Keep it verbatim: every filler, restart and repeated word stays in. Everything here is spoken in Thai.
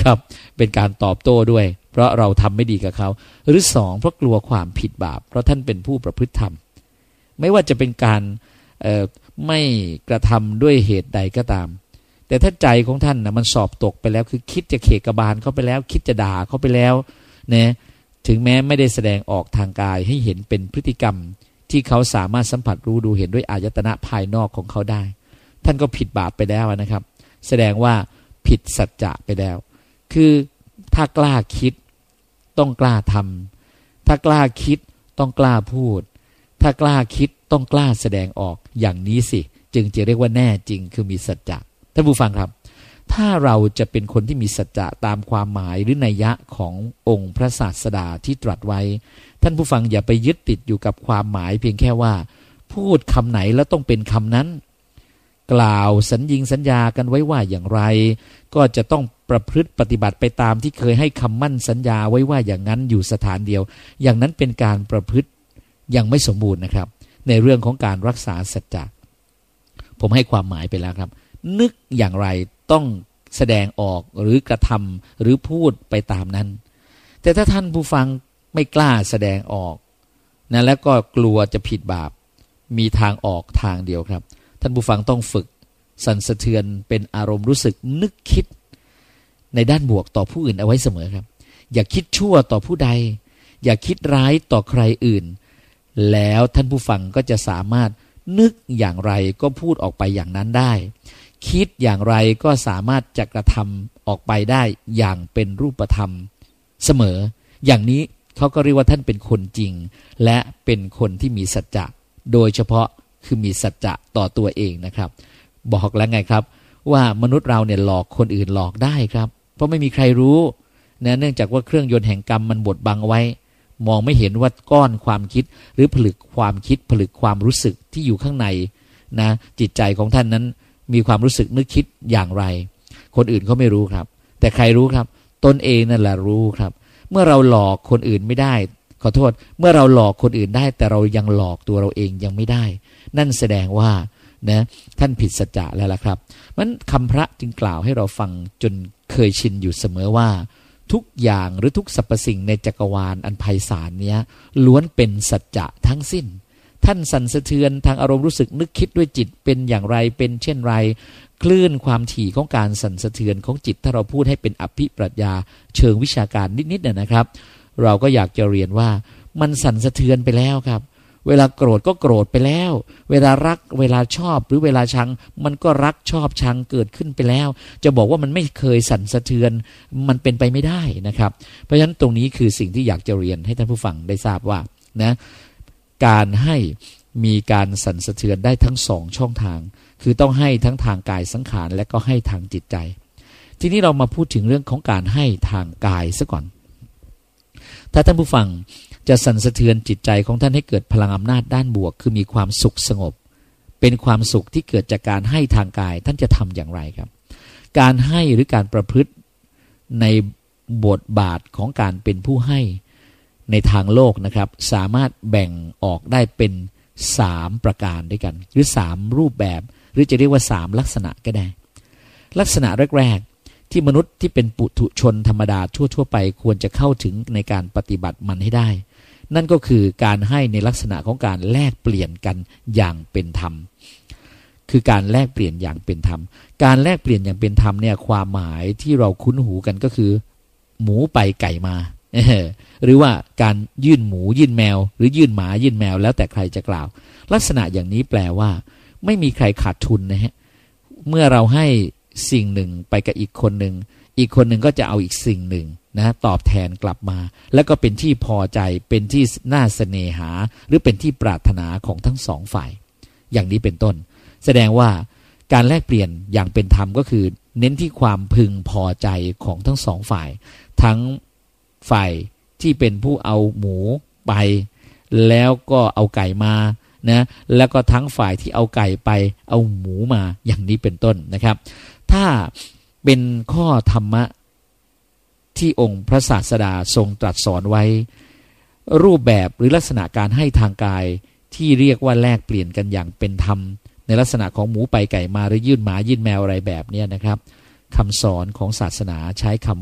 นะครับเป็นการตอบโต้ด้วยเพราะเราทำไม่ดีกับเขาหรือสองเพราะกลัวความผิดบาปเพราะท่านเป็นผู้ประพฤติธรรมไม่ว่าจะเป็นการไม่กระทำด้วยเหตุใดก็ตามแต่ถ้าใจของท่านนะมันสอบตกไปแล้วคือคิดจะเขกบาลเขาไปแล้วคิดจะด่าเขาไปแล้วนะถึงแม้ไม่ได้แสดงออกทางกายให้เห็นเป็นพฤติกรรมที่เขาสามารถสัมผัสรู้ดูเห็นด้วยอายตนะภายนอกของเขาได้ท่านก็ผิดบาปไปแล้วนะครับแสดงว่าผิดสัจจะไปแล้วคือถ้ากล้าคิดต้องกล้าทำถ้ากล้าคิดต้องกล้าพูดถ้ากล้าคิดต้องกล้าแสดงออกอย่างนี้สิจึงจะเรียกว่าแน่จริงคือมีสัจจะท่านผู้ฟังครับถ้าเราจะเป็นคนที่มีสัจจะตามความหมายหรือนัยยะขององค์พระศาสดาที่ตรัสไว้ท่านผู้ฟังอย่าไปยึดติดอยู่กับความหมายเพียงแค่ว่าพูดคำไหนแล้วต้องเป็นคำนั้นกล่าวสัญญิงสัญญากันไว้ว่าอย่างไรก็จะต้องประพฤติปฏิบัติไปตามที่เคยให้คำมั่นสัญญาไว้ว่าอย่างนั้นอยู่สถานเดียวอย่างนั้นเป็นการประพฤติยังไม่สมบูรณ์นะครับในเรื่องของการรักษาสัจจะผมให้ความหมายไปแล้วครับนึกอย่างไรต้องแสดงออกหรือกระทำหรือพูดไปตามนั้นแต่ถ้าท่านผู้ฟังไม่กล้าแสดงออกนะแล้วก็กลัวจะผิดบาปมีทางออกทางเดียวครับท่านผู้ฟังต้องฝึกสั่นสะเทือนเป็นอารมณ์รู้สึกนึกคิดในด้านบวกต่อผู้อื่นเอาไว้เสมอครับอย่าคิดชั่วต่อผู้ใดอย่าคิดร้ายต่อใครอื่นแล้วท่านผู้ฟังก็จะสามารถนึกอย่างไรก็พูดออกไปอย่างนั้นได้คิดอย่างไรก็สามารถจะกระทำออกไปได้อย่างเป็นรูปธรรมเสมออย่างนี้เขาก็เรียกว่าท่านเป็นคนจริงและเป็นคนที่มีสัจจะโดยเฉพาะคือมีสัจจะต่อตัวเองนะครับบอกแล้วไงครับว่ามนุษย์เราเนี่ยหลอกคนอื่นหลอกได้ครับเพราะไม่มีใครรู้นะเนื่องจากว่าเครื่องยนต์แห่งกรรมมันบดบังไว้มองไม่เห็นว่าก้อนความคิดหรือผลึกความคิดผลึกความรู้สึกที่อยู่ข้างในนะจิตใจของท่านนั้นมีความรู้สึกนึกคิดอย่างไรคนอื่นเขาไม่รู้ครับแต่ใครรู้ครับตนเองนั่นแหละรู้ครับเมื่อเราหลอกคนอื่นไม่ได้ขอโทษเมื่อเราหลอกคนอื่นได้แต่เรายังหลอกตัวเราเองยังไม่ได้นั่นแสดงว่านะท่านผิดสัจจะแล้วล่ะครับมันคำพระจึงกล่าวให้เราฟังจนเคยชินอยู่เสมอว่าทุกอย่างหรือทุกสรรพสิ่งในจักรวาลอันไพศาลเนี้ยล้วนเป็นสัจจะทั้งสิ้นท่านสั่นสะเทือนทางอารมณ์รู้สึกนึกคิดด้วยจิตเป็นอย่างไรเป็นเช่นไรคลื่นความถี่ของการสั่นสะเทือนของจิตถ้าเราพูดให้เป็นอภิปรัชญาเชิงวิชาการนิดๆนะครับเราก็อยากจะเรียนว่ามันสั่นสะเทือนไปแล้วครับเวลาโกรธก็โกรธไปแล้วเวลารักเวลาชอบหรือเวลาชังมันก็รักชอบชังเกิดขึ้นไปแล้วจะบอกว่ามันไม่เคยสั่นสะเทือนมันเป็นไปไม่ได้นะครับเพราะฉะนั้นตรงนี้คือสิ่งที่อยากจะเรียนให้ท่านผู้ฟังได้ทราบว่านะการให้มีการสั่นสะเทือนได้ทั้งสองช่องทางคือต้องให้ทั้งทางกายสังขารและก็ให้ทางจิตใจทีนี้เรามาพูดถึงเรื่องของการให้ทางกายซะก่อนถ้าท่านผู้ฟังจะสั่นสะเทือนจิตใจของท่านให้เกิดพลังอำนาจด้านบวกคือมีความสุขสงบเป็นความสุขที่เกิดจากการให้ทางกายท่านจะทำอย่างไรครับการให้หรือการประพฤติในบทบาทของการเป็นผู้ให้ในทางโลกนะครับสามารถแบ่งออกได้เป็นสามประการด้วยกันหรือสามรูปแบบหรือจะเรียกว่าสามลักษณะก็ได้ลักษณะแรกๆที่มนุษย์ที่เป็นปุถุชนธรรมดาทั่วๆไปควรจะเข้าถึงในการปฏิบัติมันให้ได้นั่นก็คือการให้ในลักษณะของการแลกเปลี่ยนกันอย่างเป็นธรรมคือการแลกเปลี่ยนอย่างเป็นธรรมการแลกเปลี่ยนอย่างเป็นธรรมเนี่ยความหมายที่เราคุ้นหูกันก็คือหมูไปไก่มาหรือว่าการยื่นหมูยื่นแมวหรือยื่นหมายื่นแมวแล้วแต่ใครจะกล่าวลักษณะอย่างนี้แปลว่าไม่มีใครขาดทุนนะฮะเมื่อเราให้สิ่งหนึ่งไปกับอีกคนหนึ่งอีกคนหนึ่งก็จะเอาอีกสิ่งหนึ่งนะตอบแทนกลับมาแล้วก็เป็นที่พอใจเป็นที่น่าเสน่หาหรือเป็นที่ปรารถนาของทั้งสองฝ่ายอย่างนี้เป็นต้นแสดงว่าการแลกเปลี่ยนอย่างเป็นธรรมก็คือเน้นที่ความพึงพอใจของทั้งสองฝ่ายทั้งฝ่ายที่เป็นผู้เอาหมูไปแล้วก็เอาไก่มานะแล้วก็ทั้งฝ่ายที่เอาไก่ไปเอาหมูมาอย่างนี้เป็นต้นนะครับถ้าเป็นข้อธรรมะที่องค์พระศาสดาทรงตรัสสอนไว้รูปแบบหรือลักษณะการให้ทางกายที่เรียกว่าแลกเปลี่ยนกันอย่างเป็นธรรมในลักษณะของหมูไปไก่มาหรือยื่นหมายื่นแมวอะไรแบบนี้นะครับคำสอนของศาสนาใช้คำ